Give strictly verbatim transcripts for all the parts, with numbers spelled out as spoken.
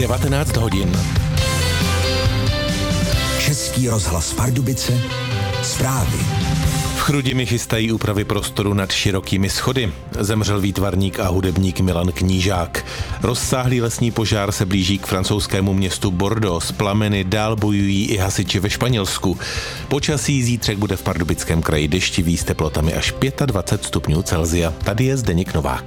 devatenáct hodin. Český rozhlas Pardubice, zprávy. V Chrudimi chystají úpravy prostoru nad širokými schody. Zemřel výtvarník a hudebník Milan Knížák. Rozsáhlý lesní požár se blíží k francouzskému městu Bordeaux. S plameny dál bojují i hasiči ve Španělsku. Počasí zítřek bude v Pardubickém kraji deštivý s teplotami až dvacet pět stupňů Celsia. Tady je Zdeněk Novák.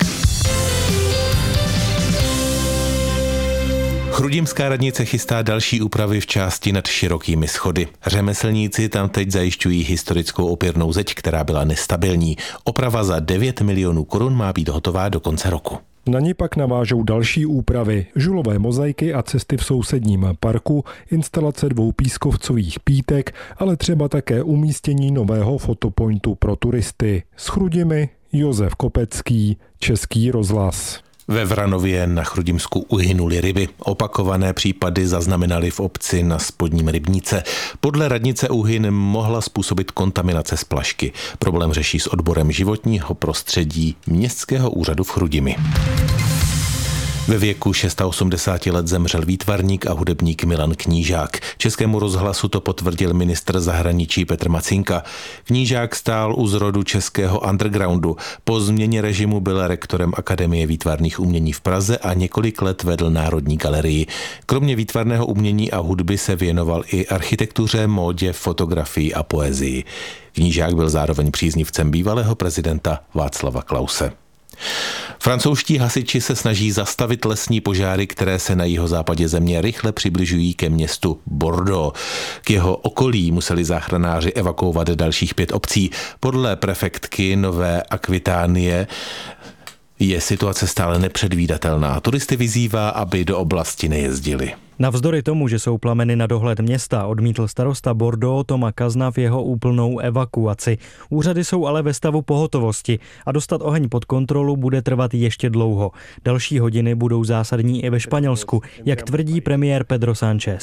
Chrudimská radnice chystá další úpravy v části nad širokými schody. Řemeslníci tam teď zajišťují historickou opěrnou zeď, která byla nestabilní. Oprava za devět milionů korun má být hotová do konce roku. Na ní pak navážou další úpravy, žulové mozaiky a cesty v sousedním parku, instalace dvou pískovcových pítek, ale třeba také umístění nového fotopointu pro turisty. S Chrudimi Josef Kopecký, Český rozhlas. Ve Vranově na Chrudimsku uhynuli ryby. Opakované případy zaznamenali v obci na Spodním Rybníce. Podle radnice úhyn mohla způsobit kontaminace z plašky. Problém řeší s odborem životního prostředí Městského úřadu v Chrudimi. Ve věku osmdesáti šesti let zemřel výtvarník a hudebník Milan Knížák. Českému rozhlasu to potvrdil ministr zahraničí Petr Macinka. Knížák stál u zrodu českého undergroundu. Po změně režimu byl rektorem Akademie výtvarných umění v Praze a několik let vedl Národní galerii. Kromě výtvarného umění a hudby se věnoval i architektuře, módě, fotografii a poezii. Knížák byl zároveň příznivcem bývalého prezidenta Václava Klause. Francouzští hasiči se snaží zastavit lesní požáry, které se na jihozápadě země rychle přibližují ke městu Bordeaux. K jeho okolí museli záchranáři evakuovat dalších pět obcí. Podle prefektky Nové Akvitánie je situace stále nepředvídatelná. Turisty vyzývá, aby do oblasti nejezdili. Navzdory tomu, že jsou plameny na dohled města, odmítl starosta Bordeaux Toma Kazna v jeho úplnou evakuaci. Úřady jsou ale ve stavu pohotovosti a dostat oheň pod kontrolu bude trvat ještě dlouho. Další hodiny budou zásadní i ve Španělsku, jak tvrdí premiér Pedro Sánchez.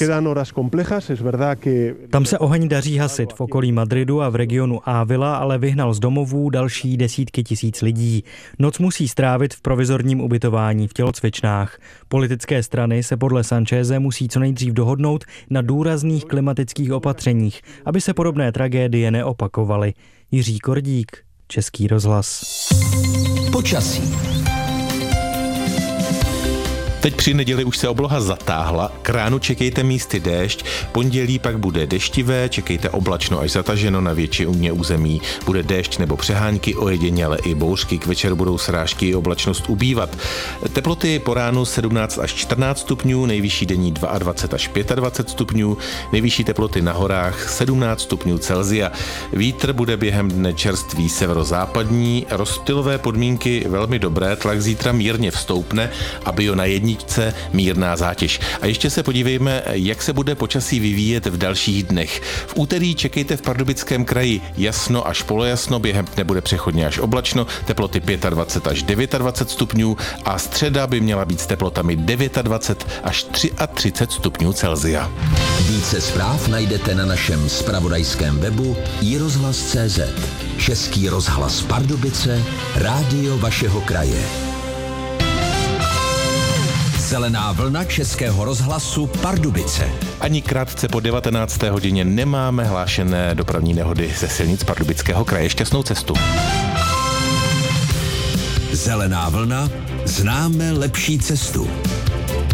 Tam se oheň daří hasit v okolí Madridu a v regionu Ávila, ale vyhnal z domovů další desítky tisíc lidí. Noc musí strávit v provizorním ubytování v tělocvičnách. Politické strany se podle Sancheze musí co nejdřív dohodnout na důrazných klimatických opatřeních, aby se podobné tragédie neopakovaly. Jiří Kordík, Český rozhlas. Počasí. Teď při neděli už se obloha zatáhla, k ránu čekejte místy déšť, pondělí pak bude deštivé, čekejte oblačno až zataženo na většině území. Bude déšť nebo přehánky, ojediněle i bouřky, k večeru budou srážky i oblačnost ubývat. Teploty po ránu sedmnáct až čtrnáct stupňů, nejvyšší denní dvacet dva až dvacet pět stupňů, nejvyšší teploty na horách sedmnáct stupňů Celsia. Vítr bude během dne čerstvý severozápadní, rozptylové podmínky velmi dobré, tlak zítra mírně vstoupne, aby ho na jedničce mírná zátěž. A ještě se podívejme, jak se bude počasí vyvíjet v dalších dnech. V úterý čekejte v Pardubickém kraji jasno až polojasno, během dne bude přechodně až oblačno, teploty dvacet pět až dvacet devět stupňů a středa by měla být s teplotami dvacet devět až třicet tři stupňů Celsia. Více zpráv najdete na našem zpravodajském webu i rozhlas tečka cé zet. Český rozhlas Pardubice, rádio vašeho kraje. Zelená vlna Českého rozhlasu Pardubice. Ani krátce po devatenácté hodině nemáme hlášené dopravní nehody ze silnic Pardubického kraje. Šťastnou cestu. Zelená vlna, známe lepší cestu.